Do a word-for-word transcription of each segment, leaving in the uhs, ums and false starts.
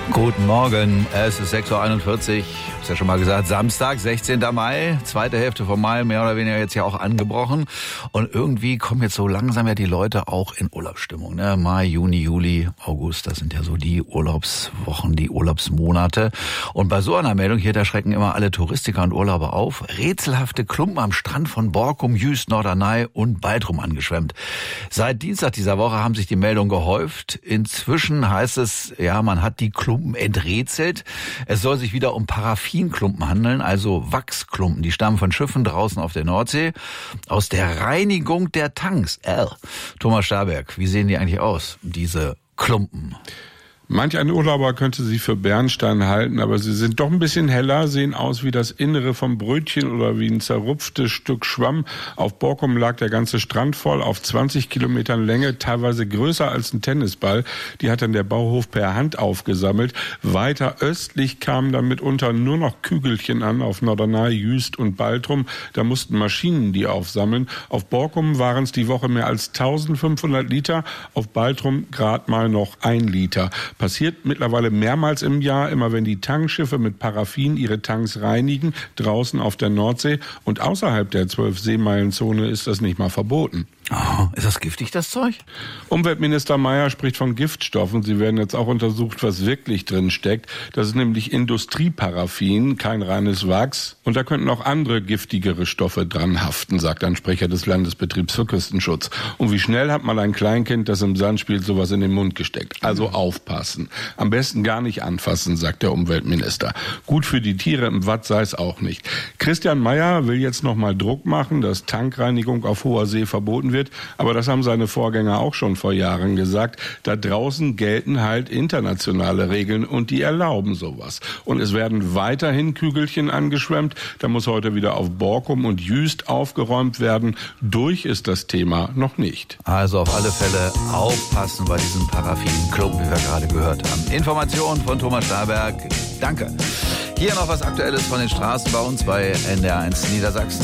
Guten Morgen, es ist sechs Uhr einundvierzig, ich hab's ja schon mal gesagt, Samstag, sechzehnter Mai, zweite Hälfte vom Mai, mehr oder weniger jetzt ja auch angebrochen. Und irgendwie kommen jetzt so langsam ja die Leute auch in Urlaubsstimmung. Ne? Mai, Juni, Juli, August, das sind ja so die Urlaubswochen, die Urlaubsmonate. Und bei so einer Meldung hier, da schrecken immer alle Touristiker und Urlauber auf. Rätselhafte Klumpen am Strand von Borkum, Jüst, Norderney und Baltrum angeschwemmt. Seit Dienstag dieser Woche haben sich die Meldungen gehäuft. Inzwischen heißt es, ja, man hat die Klumpen enträtselt. Es soll sich wieder um Paraffinklumpen handeln, also Wachsklumpen. Die stammen von Schiffen draußen auf der Nordsee aus der Reinigung der Tanks. Äh. Thomas Starberg, wie sehen die eigentlich aus, diese Klumpen? Manch ein Urlauber könnte sie für Bernstein halten, aber sie sind doch ein bisschen heller, sehen aus wie das Innere vom Brötchen oder wie ein zerrupftes Stück Schwamm. Auf Borkum lag der ganze Strand voll, auf zwanzig Kilometern Länge, teilweise größer als ein Tennisball. Die hat dann der Bauhof per Hand aufgesammelt. Weiter östlich kamen dann mitunter nur noch Kügelchen an, auf Norderney, Jüst und Baltrum. Da mussten Maschinen die aufsammeln. Auf Borkum waren es die Woche mehr als eintausendfünfhundert Liter, auf Baltrum grad mal noch ein Liter. Passiert mittlerweile mehrmals im Jahr, immer wenn die Tankschiffe mit Paraffin ihre Tanks reinigen, draußen auf der Nordsee. Und außerhalb der zwölf Seemeilenzone ist das nicht mal verboten. Oh, ist das giftig, das Zeug? Umweltminister Mayer spricht von Giftstoffen. Sie werden jetzt auch untersucht, was wirklich drin steckt. Das ist nämlich Industrieparaffin, kein reines Wachs. Und da könnten auch andere giftigere Stoffe dran haften, sagt ein Sprecher des Landesbetriebs für Küstenschutz. Und wie schnell hat mal ein Kleinkind, das im Sand spielt, sowas in den Mund gesteckt? Also aufpassen. Am besten gar nicht anfassen, sagt der Umweltminister. Gut für die Tiere im Watt sei es auch nicht. Christian Mayer will jetzt noch mal Druck machen, dass Tankreinigung auf hoher See verboten wird. Aber das haben seine Vorgänger auch schon vor Jahren gesagt. Da draußen gelten halt internationale Regeln und die erlauben sowas. Und es werden weiterhin Kügelchen angeschwemmt. Da muss heute wieder auf Borkum und Jüst aufgeräumt werden. Durch ist das Thema noch nicht. Also auf alle Fälle aufpassen bei diesem Paraffinklumpen, wie wir gerade gehört haben. Informationen von Thomas Starberg. Danke. Hier noch was Aktuelles von den Straßen bei uns bei N D R eins Niedersachsen.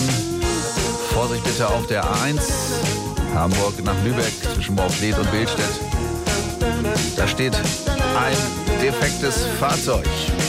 Vorsicht bitte auf der A eins. Hamburg nach Lübeck zwischen Morfleet und Billstedt. Da steht ein defektes Fahrzeug.